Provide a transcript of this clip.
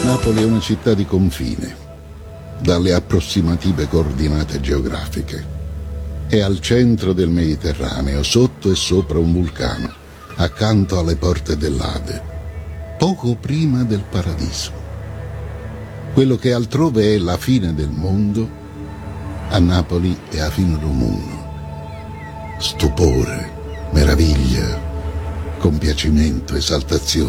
Napoli è una città di confine, dalle approssimative coordinate geografiche. È al centro del Mediterraneo, sotto e sopra un vulcano, accanto alle porte dell'Ade, poco prima del paradiso. Quello che altrove è la fine del mondo, a Napoli è la fine del mondo. Stupore, meraviglia, compiacimento, esaltazione.